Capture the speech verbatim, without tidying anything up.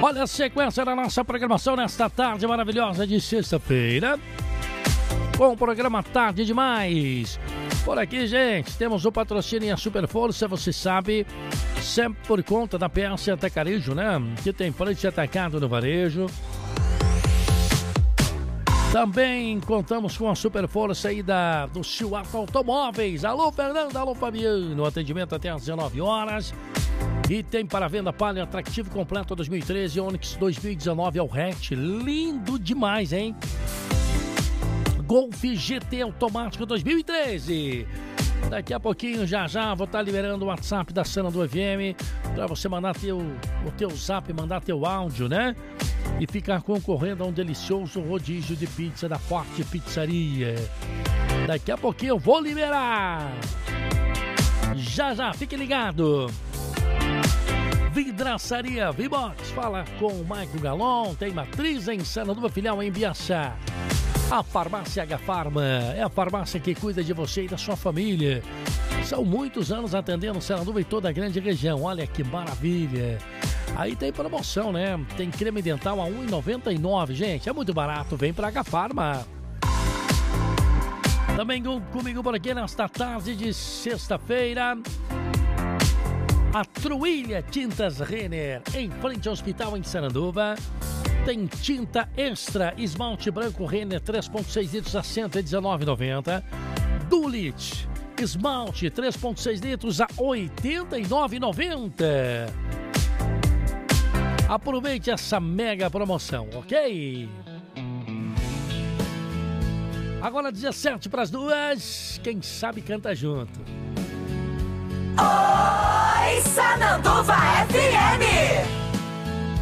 Olha a sequência da nossa programação nesta tarde maravilhosa de sexta-feira. Com o programa Tarde Demais. Por aqui, gente, temos o patrocínio e a Super Força, você sabe, sempre por conta da P S Atacarejo, né? Que tem frente atacado no varejo. Também contamos com a Super Força aí da, do Chihuahua Automóveis. Alô, Fernando, alô, Fabiano. Atendimento até às dezenove horas. E tem para venda Palio Atrativo Completo dois mil e treze, Onix dois mil e dezenove ao hatch. Lindo demais, hein? Golf G T Automático dois mil e treze. Daqui a pouquinho, já já, vou estar liberando o WhatsApp da Sana do F M para você mandar teu, o teu zap, mandar teu áudio, né? E ficar concorrendo a um delicioso rodízio de pizza da Forte Pizzaria. Daqui a pouquinho eu vou liberar. Já já, fique ligado. Vidraçaria V-Box, fala com o Maico Galon, tem matriz em Sananduva, filial em Biaçá. A Farmácia H-Farma é a farmácia que cuida de você e da sua família. São muitos anos atendendo Sananduva e toda a grande região, olha que maravilha. Aí tem promoção, né? Tem creme dental a um real e noventa e nove centavos, gente, é muito barato, vem pra H-Farma. Também comigo por aqui nesta tarde de sexta-feira, a Truilha Tintas Renner, em frente ao hospital em Sananduva. Tem tinta extra, esmalte branco Renner três ponto seis litros a cento e dezenove reais e noventa centavos. Dulit, esmalte três ponto seis litros a oitenta e nove reais e noventa centavos. Aproveite essa mega promoção, ok? Agora dezessete para as duas, quem sabe canta junto. Oi, Sananduva F